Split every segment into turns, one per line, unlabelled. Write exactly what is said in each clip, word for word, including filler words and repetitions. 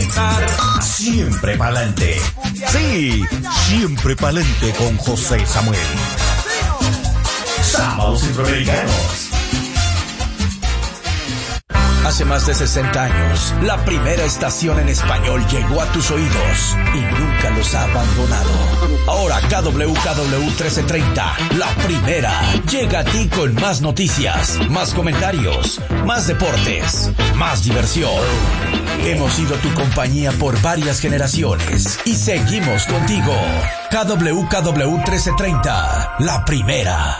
Siempre pa'lante. Sí, siempre pa'lante con José Samuel. Sábados Centroamericanos.
Hace más de sesenta años, la primera estación en español llegó a tus oídos y nunca los ha abandonado. Ahora K W K W trece treinta, la primera, llega a ti con más noticias, más comentarios, más deportes, más diversión. Hemos sido tu compañía por varias generaciones y seguimos contigo. K W K W trece treinta, la primera.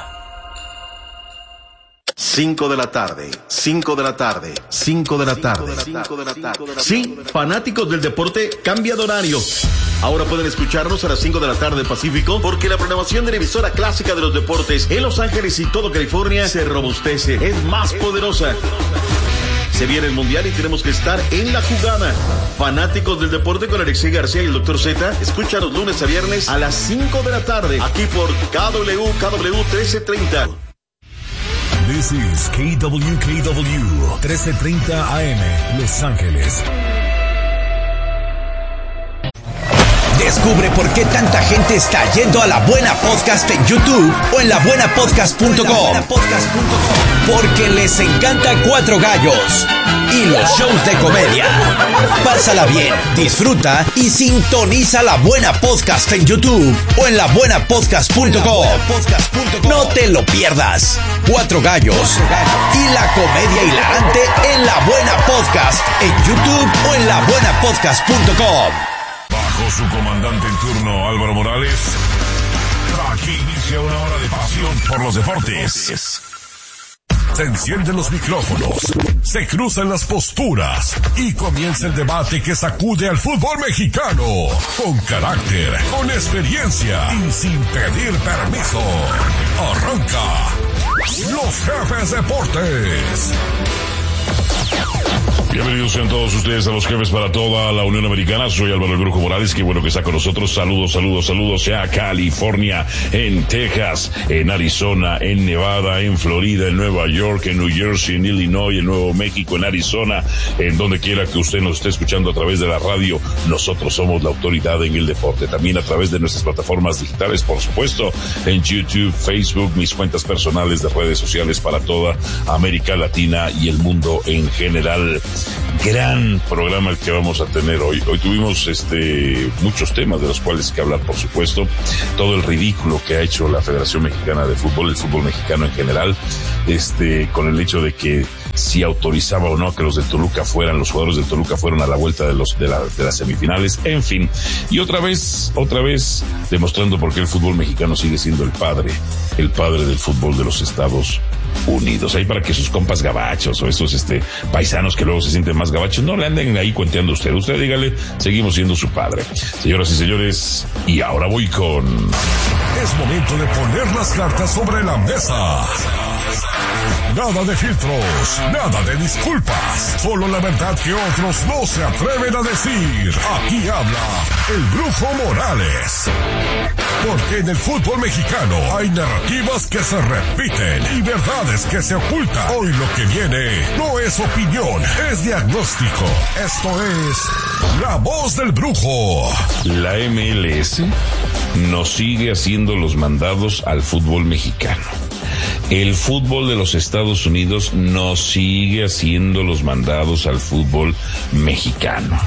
cinco de la tarde, cinco de la tarde, cinco de la tarde. Sí, fanáticos del deporte, cambia de horario. Ahora pueden escucharnos a las cinco de la tarde Pacífico, porque la programación de la emisora clásica de los deportes en Los Ángeles y todo California se robustece, es más poderosa. Se viene el Mundial y tenemos que estar en la jugada. Fanáticos del deporte con Alexei García y el doctor Z, escucha los lunes a viernes a las cinco de la tarde, aquí por K W K W trece treinta.
This is K W K W trece treinta A M, Los Ángeles.
Descubre por qué tanta gente está yendo a La Buena Podcast en YouTube o en la buena podcast punto com. Porque les encanta Cuatro Gallos y los shows de comedia. Pásala bien, disfruta y sintoniza La Buena Podcast en YouTube o en la buena podcast punto com. No te lo pierdas. Cuatro Gallos y la comedia hilarante en La Buena Podcast en YouTube o en la buena podcast punto com.
Bajo su comandante en turno, Álvaro Morales, aquí inicia una hora de pasión por los deportes. Se encienden los micrófonos, se cruzan las posturas y comienza el debate que sacude al fútbol mexicano. Con carácter, con experiencia y sin pedir permiso. Arranca Los Jefes Deportes. Bienvenidos sean todos ustedes a Los Jefes para toda la Unión Americana. Soy Álvaro El Brujo Morales, qué bueno que está con nosotros. Saludos, saludos, saludos sea California, en Texas, en Arizona, en Nevada, en Florida, en Nueva York, en New Jersey, en Illinois, en Nuevo México, en Arizona, en donde quiera que usted nos esté escuchando a través de la radio. Nosotros somos la autoridad en el deporte. También a través de nuestras plataformas digitales, por supuesto, en YouTube, Facebook, mis cuentas personales de redes sociales para toda América Latina y el mundo en general. Gran programa el que vamos a tener hoy. Hoy tuvimos este muchos temas de los cuales hay que hablar, por supuesto. Todo el ridículo que ha hecho la Federación Mexicana de Fútbol, el fútbol mexicano en general, este, con el hecho de que si autorizaba o no que los del Toluca fueran, los jugadores del Toluca fueron a la vuelta de los de, la, de las semifinales, en fin. Y otra vez, otra vez, demostrando por qué el fútbol mexicano sigue siendo el padre, el padre del fútbol de los Estados Unidos. Ahí para que sus compas gabachos o esos este paisanos que luego se sienten más gabachos no le anden ahí cuenteando a usted. Usted dígale, seguimos siendo su padre. Señoras y señores, y ahora voy con... Es momento de poner las cartas sobre la mesa. Nada de filtros, nada de disculpas, solo la verdad que otros no se atreven a decir. Aquí habla el Brujo Morales. Porque en el fútbol mexicano hay narrativas que se repiten y verdades que se ocultan. Hoy lo que viene no es opinión, es diagnóstico. Esto es La Voz del Brujo.
La M L S nos sigue haciendo los mandados al fútbol mexicano. El fútbol de los Estados Unidos nos sigue haciendo los mandados al fútbol mexicano.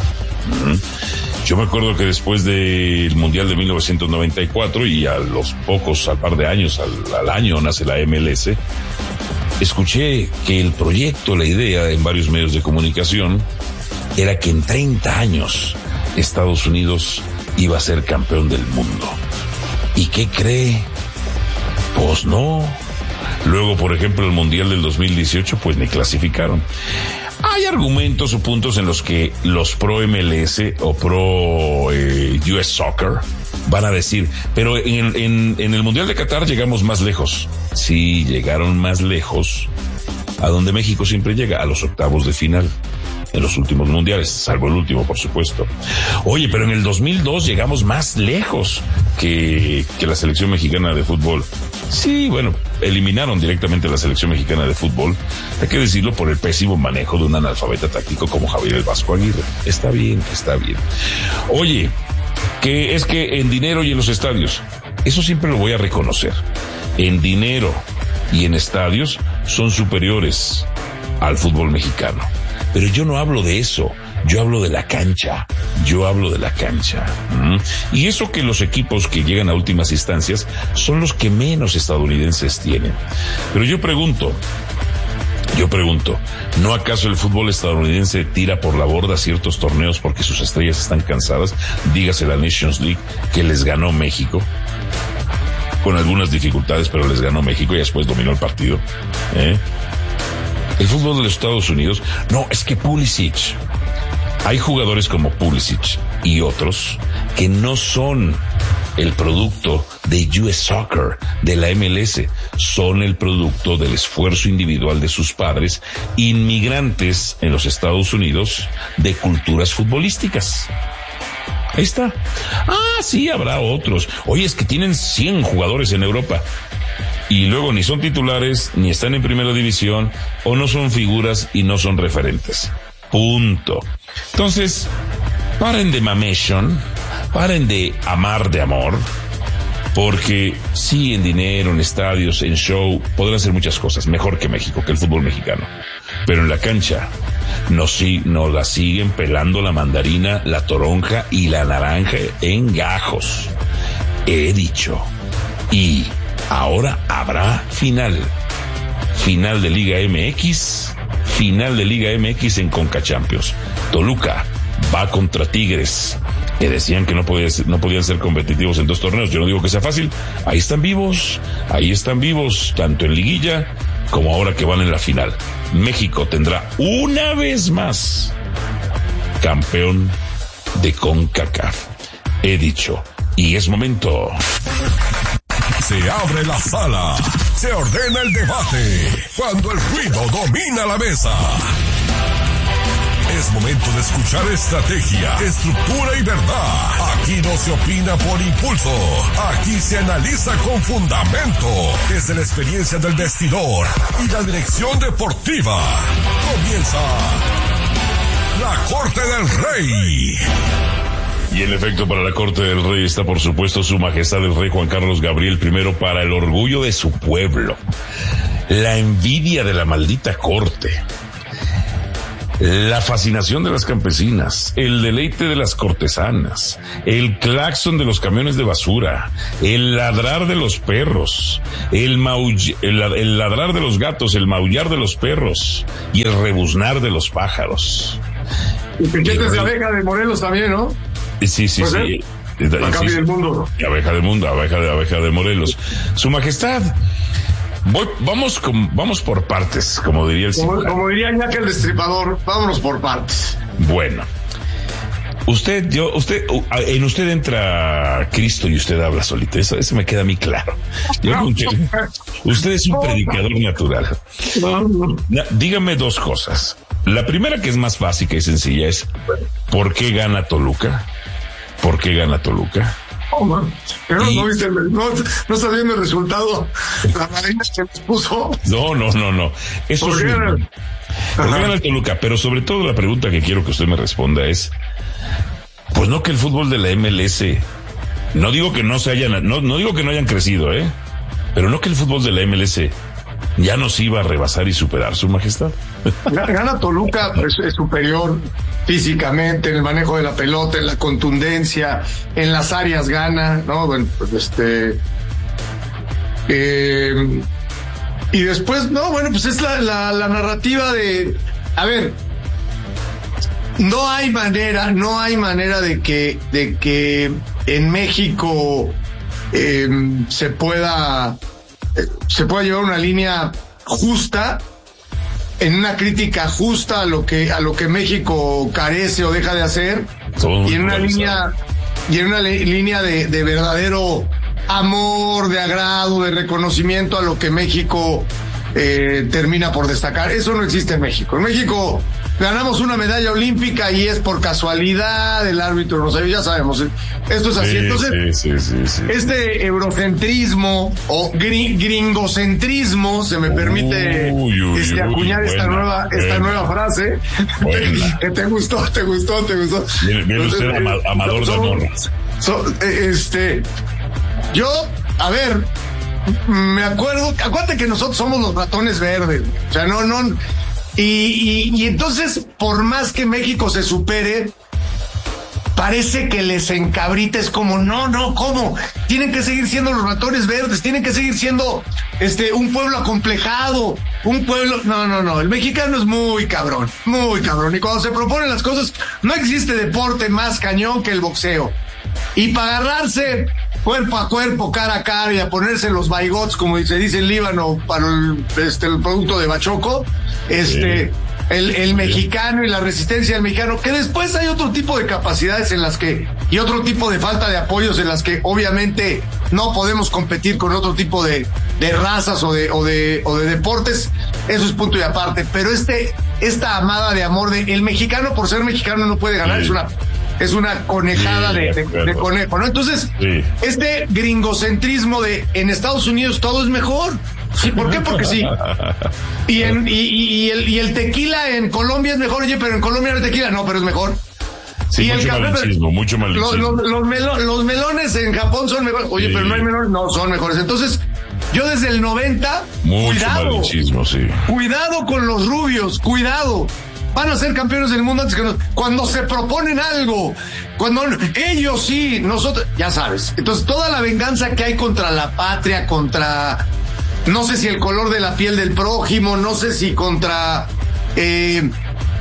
Yo me acuerdo que después del Mundial de mil novecientos noventa y cuatro y a los pocos, al par de años, al, al año nace la M L S, escuché que el proyecto, la idea en varios medios de comunicación era que en treinta años Estados Unidos iba a ser campeón del mundo. ¿Y qué cree? Pues no. Luego, por ejemplo, el Mundial del dos mil dieciocho, pues ni clasificaron. Hay argumentos o puntos en los que los pro M L S o pro eh, U S Soccer van a decir, pero en, en, en el Mundial de Qatar llegamos más lejos. Sí, llegaron más lejos, a donde México siempre llega, a los octavos de final. en los últimos mundiales, salvo el último, por supuesto. Oye, pero en el dos mil dos llegamos más lejos que, que la selección mexicana de fútbol. Sí, bueno, eliminaron directamente a la selección mexicana de fútbol, hay que decirlo, por el pésimo manejo de un analfabeta táctico como Javier el Vasco Aguirre. Está bien, está bien. Oye, que es que en dinero y en los estadios, eso siempre lo voy a reconocer, en dinero y en estadios son superiores al fútbol mexicano. Pero yo no hablo de eso, yo hablo de la cancha, yo hablo de la cancha. ¿Mm? Y eso que los equipos que llegan a últimas instancias son los que menos estadounidenses tienen. Pero yo pregunto, yo pregunto, ¿no acaso el fútbol estadounidense tira por la borda ciertos torneos porque sus estrellas están cansadas? Dígase la Nations League, que les ganó México, con algunas dificultades, pero les ganó México y después dominó el partido. ¿Eh? El fútbol de los Estados Unidos, no, es que Pulisic, hay jugadores como Pulisic y otros que no son el producto de U S Soccer, de la M L S, son el producto del esfuerzo individual de sus padres, inmigrantes en los Estados Unidos de culturas futbolísticas. Ahí está. Ah, sí, habrá otros. Oye, es que tienen cien jugadores en Europa y luego ni son titulares, ni están en primera división, o no son figuras y no son referentes. Punto. Entonces, paren de mamation, paren de amar de amor, porque sí, en dinero, en estadios, en show, podrán hacer muchas cosas, mejor que México, que el fútbol mexicano. Pero en la cancha, nos, si, nos la siguen pelando la mandarina, la toronja y la naranja en gajos. He dicho. Y ahora habrá final. Final de Liga M X, final de Liga M X en Conca Champions. Toluca va contra Tigres, que decían que no podían, no podían ser competitivos en dos torneos. Yo no digo que sea fácil. Ahí están vivos, ahí están vivos, tanto en liguilla como ahora que van en la final. México tendrá una vez más campeón de CONCACAF. He dicho, y es momento.
Se abre la sala, se ordena el debate, cuando el ruido domina la mesa. Es momento de escuchar estrategia, estructura y verdad. Aquí no se opina por impulso, aquí se analiza con fundamento, desde la experiencia del vestidor y la dirección deportiva. Comienza la Corte del Rey.
Y en efecto, para la Corte del Rey está, por supuesto, Su Majestad el Rey Juan Carlos Gabriel primero, para el orgullo de su pueblo, la envidia de la maldita Corte, la fascinación de las campesinas, el deleite de las cortesanas, el claxon de los camiones de basura, el ladrar de los perros, el, maull- el, el ladrar de los gatos, el maullar de los perros y el rebuznar de los pájaros.
Y piquetes de abeja de Morelos también, ¿no?
Sí, sí,
pues
sí.
Eh, la sí, del mundo.
Abeja del mundo, abeja de abeja de Morelos. Su Majestad, voy, vamos con, vamos por partes, como diría el
como, como diría Ñaca el Destripador, vámonos por partes.
Bueno, usted, yo, usted, en usted entra Cristo y usted habla solito. Eso, eso me queda a mí claro. Yo no, usted, usted es un predicador natural.
No, no.
Dígame dos cosas. La primera, que es más básica y sencilla, es ¿por qué gana Toluca? ¿Por qué gana Toluca?
Oh, man. Pero y... no viste, el, no, no está viendo el resultado. La marina se nos puso.
No, no, no, no. Eso
¿Por
es
qué gana?
¿Por qué gana el Toluca? Pero sobre todo la pregunta que quiero que usted me responda es, pues no que el fútbol de la M L S, no digo que no se hayan, no, no digo que no hayan crecido, ¿eh? Pero no que el fútbol de la M L S ya nos iba a rebasar y superar, Su Majestad.
Gana Toluca, es, es superior físicamente en el manejo de la pelota, en la contundencia, en las áreas gana, ¿no? Bueno, pues este eh, y después, no, bueno, pues es la, la, la narrativa de, a ver, no hay manera, no hay manera de que, de que en México eh, se pueda eh, se pueda llevar una línea justa, en una crítica justa a lo que a lo que México carece o deja de hacer, y en una línea y en una le, línea de, de verdadero amor, de agrado, de reconocimiento a lo que México eh, termina por destacar. Eso no existe en México. En México ganamos una medalla olímpica y es por casualidad, el árbitro no sabe, ya sabemos, esto es así.
Sí,
Entonces,
sí, sí, sí, sí.
este eurocentrismo o gri- gringocentrismo, se me permite
Uy, uy,
este,
uy,
acuñar
buena,
esta nueva, esta
buena.
nueva frase,
Buena.
que te gustó, te gustó, te gustó.
Viene, viene usted
Entonces,
ama- amador de
son-
honor.
son- eh, este, yo, a ver, me acuerdo, acuérdate que nosotros somos los ratones verdes, o sea, no, no, y, y, y entonces, por más que México se supere, parece que les encabrita, es como, no, no, ¿cómo? Tienen que seguir siendo los ratones verdes, tienen que seguir siendo este un pueblo acomplejado, un pueblo, no, no, no, el mexicano es muy cabrón, muy cabrón, y cuando se proponen las cosas, no existe deporte más cañón que el boxeo, y para agarrarse cuerpo a cuerpo, cara a cara, y a ponerse los baigots, como se dice en Líbano, para el, este, el producto de Bachoco, este... Sí. El, el mexicano y la resistencia del mexicano, que después hay otro tipo de capacidades en las que, y otro tipo de falta de apoyos en las que obviamente no podemos competir con otro tipo de, de razas o de, o de, o de deportes, eso es punto y aparte, pero este, esta amada de amor de, el mexicano por ser mexicano no puede ganar, sí. es una, es una conejada sí, de, de, de conejo, ¿no? Entonces, sí. este gringocentrismo de, en Estados Unidos todo es mejor. Sí, ¿por qué? Porque sí. Y, en, y, y, el, y el tequila en Colombia es mejor, oye, pero en Colombia no hay tequila, no, pero es mejor.
Sí,
y
mucho
el café,
malichismo, mucho malichismo.
Los, los, los, melo, los melones en Japón son mejores, oye, sí. pero no hay melones, no, son mejores. Entonces, yo desde el noventa,
mucho
cuidado,
malichismo, sí.
Cuidado con los rubios, cuidado. Van a ser campeones del mundo antes que nosotros. Cuando se proponen algo, cuando ellos sí, nosotros, ya sabes. Entonces, toda la venganza que hay contra la patria, contra... No sé si el color de la piel del prójimo, no sé si contra eh,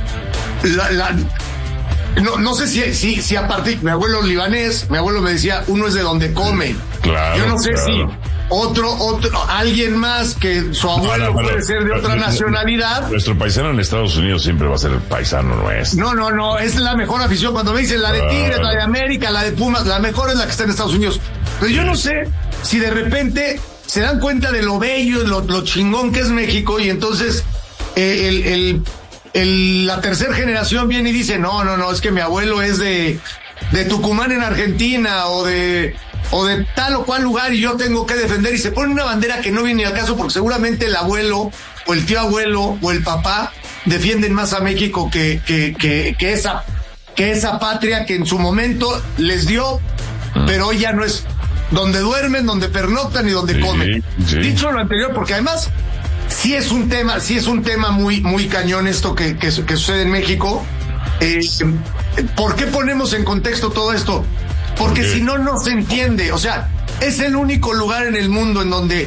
la, la no, no sé si, si, si a partir, mi abuelo libanés, mi abuelo me decía, uno es de donde come.
Claro,
yo no sé
claro.
si otro, otro, alguien más que su abuelo no, no, puede no, ser de otra nacionalidad.
Nuestro paisano en Estados Unidos siempre va a ser el paisano nuestro.
No, no, no, es la mejor afición. Cuando me dicen la de Tigres, claro. la de América, la de Pumas, la mejor es la que está en Estados Unidos. Pero sí. yo no sé si de repente se dan cuenta de lo bello, lo, lo chingón que es México, y entonces eh, el, el, el, la tercera generación viene y dice, no, no, no, es que mi abuelo es de, de Tucumán en Argentina, o de, o de tal o cual lugar, y yo tengo que defender, y se pone una bandera que no viene al caso, porque seguramente el abuelo, o el tío abuelo, o el papá, defienden más a México que, que, que, que esa, que esa patria que en su momento les dio, mm. pero hoy ya no es donde duermen, donde pernoctan y donde sí, comen. Sí. Dicho lo anterior, porque además sí es un tema, sí es un tema muy, muy cañón esto que, que, que sucede en México. Eh, ¿Por qué ponemos en contexto todo esto? Porque si no, no se entiende. O sea, es el único lugar en el mundo en donde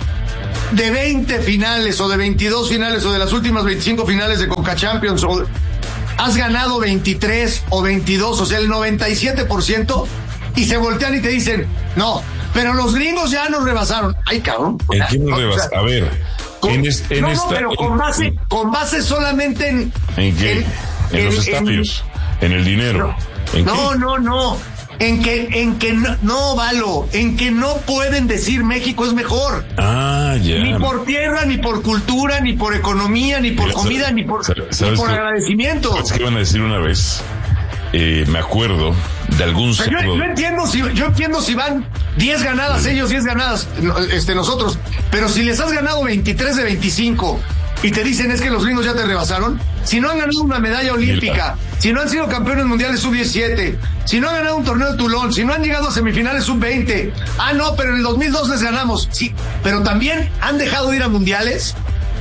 de veinte finales o de veintidós finales o de las últimas veinticinco finales de Conca Champions o has ganado veintitrés o veintidós, o sea, el noventa y siete por ciento, y se voltean y te dicen, no, pero los gringos ya nos rebasaron. Ay, cabrón.
¿En qué nos rebasaron? O sea, a ver,
con,
en, este, en
no,
esta...
No, pero con base, en, con base solamente en...
¿En qué? En, en, en los estadios, en, en el dinero.
No,
¿En
no,
qué?
no, no. En que, en que no, no, Valo, en que no pueden decir México es mejor.
Ah, ya.
Ni por tierra, ni por cultura, ni por economía, ni por Mira, comida, ¿sabes, ni por,
¿sabes
ni por
qué,
agradecimiento.
¿Sabes qué iban a decir una vez? Eh, me acuerdo de algún...
O sea, yo, yo entiendo si yo entiendo si van diez ganadas sí. ellos, diez ganadas este nosotros, pero si les has ganado veintitrés de veinticinco y te dicen es que los gringos ya te rebasaron, si no han ganado una medalla olímpica, Mira. si no han sido campeones mundiales sub diecisiete, si no han ganado un torneo de Toulon, si no han llegado a semifinales sub veinte, ah no, pero en el dos mil dos les ganamos, sí, pero también han dejado de ir a mundiales,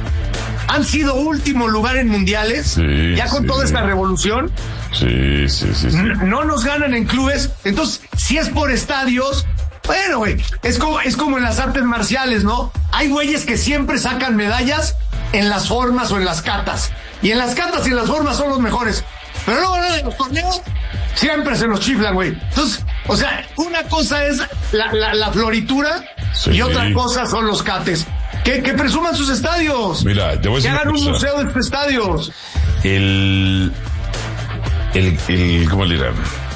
han sido último lugar en mundiales, sí, ya con sí. toda esta revolución.
Sí, sí, sí, sí.
No nos ganan en clubes, entonces, si es por estadios, bueno, güey, es como, es como en las artes marciales, ¿no? Hay güeyes que siempre sacan medallas en las formas o en las catas, y en las catas y en las formas son los mejores, pero luego en los torneos siempre se los chiflan, güey. Entonces, o sea, una cosa es la, la, la floritura sí. y otra cosa son los cates. Que, que presuman sus estadios.
Mira, te voy a decir
que hagan un
cosa.
museo de estadios.
El... El, el, ¿cómo le dirán?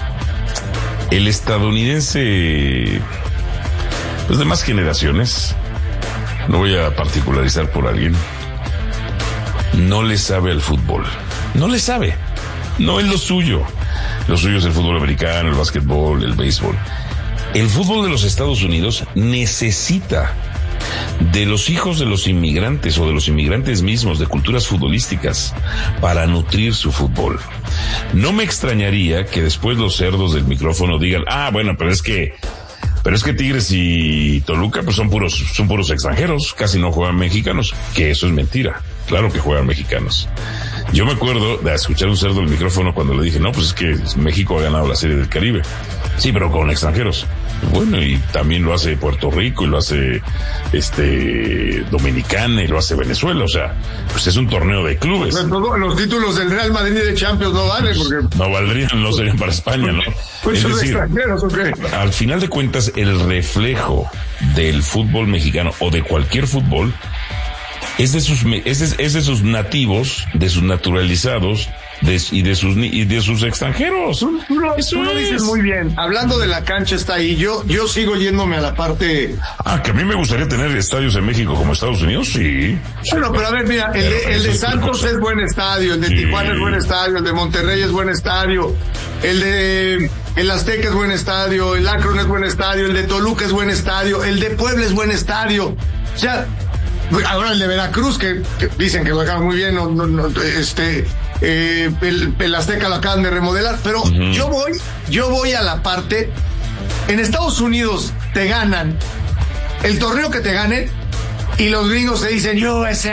El estadounidense, pues de más generaciones, no voy a particularizar por alguien, no le sabe al fútbol. No le sabe. No es lo suyo. Lo suyo es el fútbol americano, el básquetbol, el béisbol. El fútbol de los Estados Unidos necesita de los hijos de los inmigrantes o de los inmigrantes mismos de culturas futbolísticas para nutrir su fútbol. No me extrañaría que después los cerdos del micrófono digan, ah, bueno, pero es que Pero es que Tigres y Toluca pues son puros, son puros extranjeros, casi no juegan mexicanos, que eso es mentira. Claro que juegan mexicanos. Yo me acuerdo de escuchar un cerdo del micrófono cuando le dije, no, pues es que México ha ganado la Serie del Caribe. Sí, pero con extranjeros. Bueno, y también lo hace Puerto Rico, y lo hace este Dominicana, y lo hace Venezuela. O sea, pues es un torneo de clubes.
Pero los títulos del Real Madrid y de Champions no valen porque
no valdrían, no serían para España, ¿no?
Pues son extranjeros, ¿o qué?
Al final de cuentas, el reflejo del fútbol mexicano o de cualquier fútbol es de sus es de, es de sus nativos, de sus naturalizados, de, y de sus y de sus extranjeros.
Tú, tú lo,
Eso
tú lo
es.
dices muy bien. Hablando de la cancha está ahí. Yo yo sigo yéndome a la parte.
Ah, que a mí me gustaría tener estadios en México como Estados Unidos, sí.
Bueno, pero a ver, mira, el de, el de Santos es buen estadio, el de
Sí.
Tijuana es buen estadio, el de Monterrey es buen estadio, el de el Azteca es buen estadio, el Akron es buen estadio, el de Toluca es buen estadio, el de Puebla es buen estadio. O sea, ahora el de Veracruz, que, que dicen que lo dejaron muy bien, no, no, no, este, eh, el, el Azteca lo acaban de remodelar, pero uh-huh. yo voy, yo voy a la parte, en Estados Unidos te ganan, el torneo que te ganen, y los gringos te dicen, U S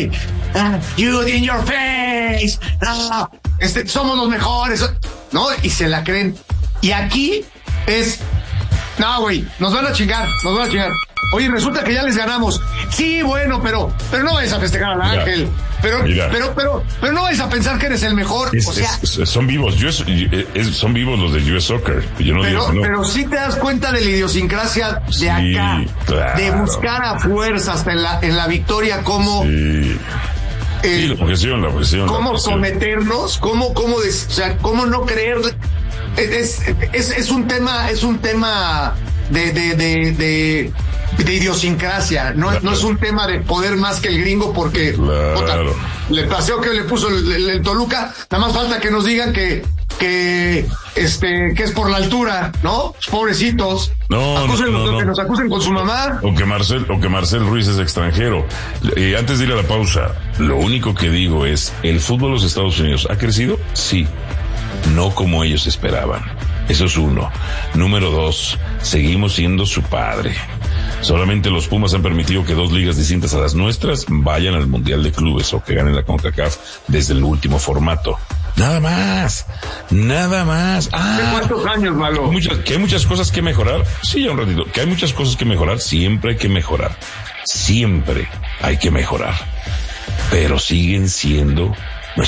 A, uh, you in your face, uh, este, somos los mejores, ¿no? Y se la creen. Y aquí es, no, güey, nos van a chingar, nos van a chingar. Oye, resulta que ya les ganamos. Sí, bueno, pero, pero no vayas a festejar al
Mira,
Ángel. Pero,
mira.
pero, pero, pero no vayas a pensar que eres el mejor.
Es,
o sea,
es, es, son vivos, U S, es, son vivos los de U S Soccer. Yo no
pero,
digo que no.
pero sí te das cuenta de la idiosincrasia de
Sí,
acá,
claro.
de buscar a fuerza hasta en la, en la victoria, cómo,
Sí.
eh,
Sí, la objeción, la objeción.
cómo
la objeción.
someternos, cómo, cómo, des, o sea, cómo no creer. Es, es, es un tema, es un tema de, de, de, de, de idiosincrasia, no,
Claro.
no es un tema de poder más que el gringo porque
Claro.
puta, le paseo que le puso el, el, el Toluca, nada más falta que nos digan que que este que es por la altura, ¿no? Pobrecitos.
No,
acusen,
no, no, no.
que nos acusen con su mamá.
O que Marcel, o que Marcel Ruiz es extranjero. Eh, antes de ir a la pausa, lo único que digo es, ¿el fútbol de los Estados Unidos ha crecido? Sí. No como ellos esperaban. Eso es uno. Número dos, seguimos siendo su padre. Solamente los Pumas han permitido que dos ligas distintas a las nuestras vayan al Mundial de Clubes o que ganen la CONCACAF desde el último formato. Nada más, nada más. Ah,
¿De cuántos años, malo?
muchas, que hay muchas cosas que mejorar. Sí, ya un ratito. Que hay muchas cosas que mejorar. Siempre hay que mejorar. Siempre hay que mejorar. Pero siguen siendo